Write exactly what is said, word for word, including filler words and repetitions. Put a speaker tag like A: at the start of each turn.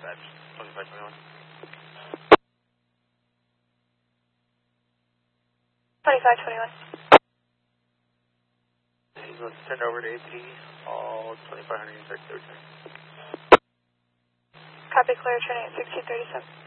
A: dispatch, twenty-five twenty-one.
B: twenty-five twenty-one.
A: He's going to send over to A P D, all twenty-five hundred thirty-third.
B: Copy, clear, turning at sixteen thirty-seven.